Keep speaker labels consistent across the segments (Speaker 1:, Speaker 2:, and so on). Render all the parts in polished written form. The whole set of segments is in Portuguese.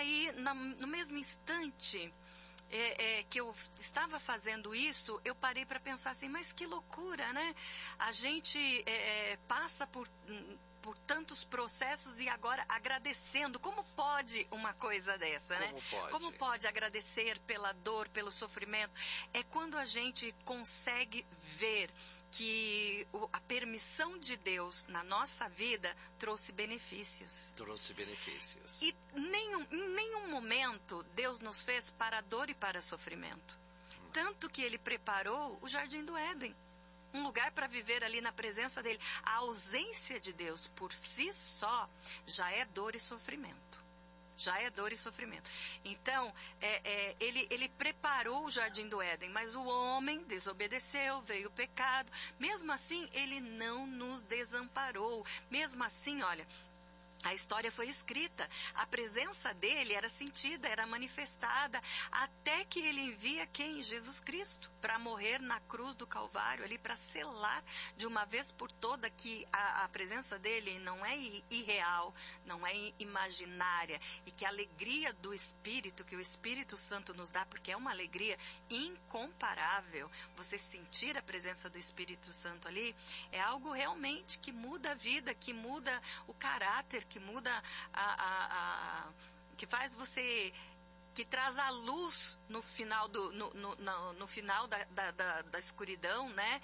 Speaker 1: aí, no mesmo instante que eu estava fazendo isso, eu parei para pensar assim, mas que loucura, né? A gente passa por tantos processos e agora agradecendo. Como pode uma coisa dessa, né? Como pode agradecer pela dor, pelo sofrimento? É quando a gente consegue ver que a permissão de Deus na nossa vida trouxe benefícios. E em nenhum momento Deus nos fez para a dor e para o sofrimento. Tanto que Ele preparou o Jardim do Éden. Um lugar para viver ali na presença dele. A ausência de Deus por si só já é dor e sofrimento. Já é dor e sofrimento. Então, ele preparou o Jardim do Éden, mas o homem desobedeceu, veio o pecado. Mesmo assim, ele não nos desamparou. Mesmo assim, olha, a história foi escrita, a presença dele era sentida, era manifestada, até que ele envia quem? Jesus Cristo, para morrer na cruz do Calvário, ali para selar de uma vez por toda que a presença dele não é irreal, não é imaginária, e que a alegria do Espírito, que o Espírito Santo nos dá, porque é uma alegria incomparável, você sentir a presença do Espírito Santo ali, é algo realmente que muda a vida, que muda o caráter, que muda que faz você, que traz a luz no final no final da escuridão, né?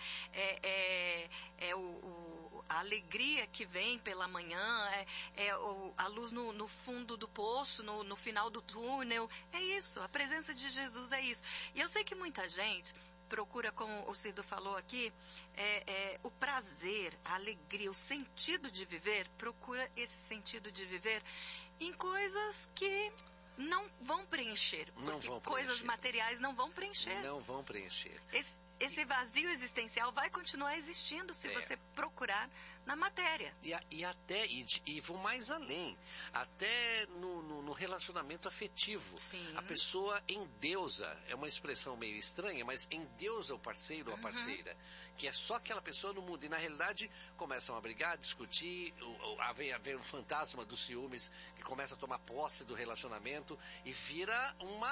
Speaker 1: A alegria que vem pela manhã, a luz no fundo do poço, no final do túnel. É isso, a presença de Jesus é isso. E eu sei que muita gente procura, como o Cido falou aqui, o prazer, a alegria, o sentido de viver, procura esse sentido de viver em coisas que não vão preencher. Coisas materiais não vão preencher.
Speaker 2: Não vão preencher.
Speaker 1: Esse vazio existencial vai continuar existindo se você procurar na matéria.
Speaker 2: E vou mais além, até no relacionamento afetivo.
Speaker 1: Sim.
Speaker 2: A pessoa endeusa, é uma expressão meio estranha, mas endeusa o parceiro ou a parceira, que é só aquela pessoa no mundo. E na realidade começam a brigar, a discutir, vem o fantasma dos ciúmes que começa a tomar posse do relacionamento e vira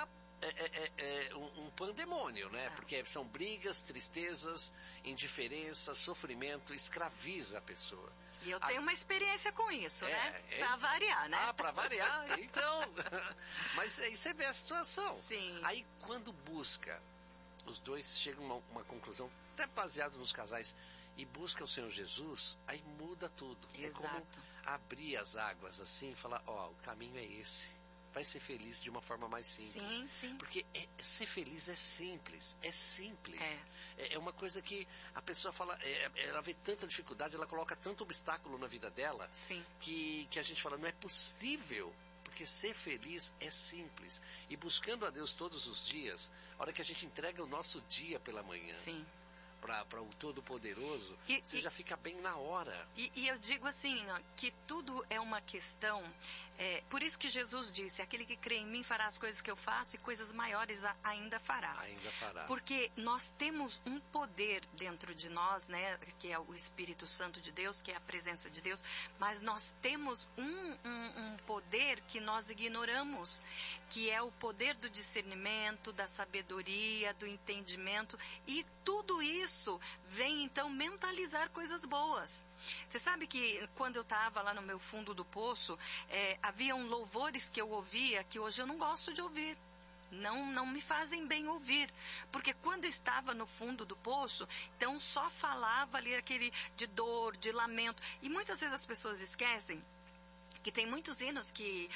Speaker 2: um pandemônio, né? Porque são brigas, tristezas, indiferença, sofrimento, escraviza a pessoa.
Speaker 1: E eu tenho uma experiência com isso, né? Pra variar, né?
Speaker 2: Pra variar, então. Mas aí você vê a situação.
Speaker 1: Sim.
Speaker 2: Aí quando busca, os dois chegam a uma conclusão, até baseado nos casais, e busca o Senhor Jesus, aí muda tudo.
Speaker 1: Exato.
Speaker 2: É como abrir as águas assim e falar, o caminho é esse. Vai ser feliz de uma forma mais simples.
Speaker 1: Sim, sim.
Speaker 2: Porque ser feliz é simples. É simples. É uma coisa que a pessoa fala, ela vê tanta dificuldade, ela coloca tanto obstáculo na vida dela,
Speaker 1: sim,
Speaker 2: que a gente fala, não é possível. Porque ser feliz é simples. E buscando a Deus todos os dias, a hora que a gente entrega o nosso dia pela manhã,
Speaker 1: sim,
Speaker 2: para o Todo-Poderoso, você já fica bem na hora.
Speaker 1: E eu digo assim, que tudo é uma questão, por isso que Jesus disse, aquele que crê em mim fará as coisas que eu faço e coisas maiores ainda fará.
Speaker 2: Ainda fará.
Speaker 1: Porque nós temos um poder dentro de nós, né, que é o Espírito Santo de Deus, que é a presença de Deus, mas nós temos um poder que nós ignoramos, que é o poder do discernimento, da sabedoria, do entendimento, e tudo isso vem então mentalizar coisas boas. Você sabe que quando eu estava lá no meu fundo do poço, haviam louvores que eu ouvia que hoje eu não gosto de ouvir. Não me fazem bem ouvir, porque quando eu estava no fundo do poço, então só falava ali aquele de dor, de lamento, e muitas vezes as pessoas esquecem que tem muitos hinos que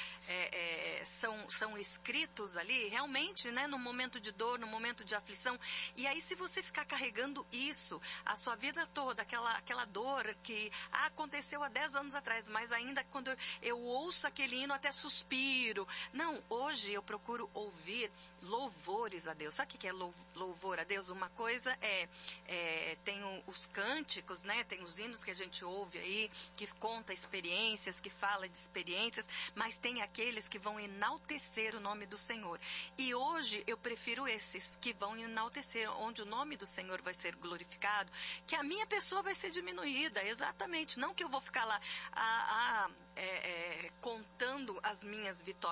Speaker 1: são escritos ali, realmente, né, no momento de dor, no momento de aflição. E aí, se você ficar carregando isso a sua vida toda, aquela dor que aconteceu há 10 anos atrás, mas ainda quando eu ouço aquele hino, até suspiro. Não, hoje eu procuro ouvir louvores a Deus. Sabe o que é louvor a Deus? Uma coisa tem os cânticos, né, tem os hinos que a gente ouve aí, que conta experiências, que fala de experiências, mas tem aqueles que vão enaltecer o nome do Senhor. E hoje eu prefiro esses que vão enaltecer, onde o nome do Senhor vai ser glorificado, que a minha pessoa vai ser diminuída, exatamente. Não que eu vou ficar lá contando as minhas vitórias.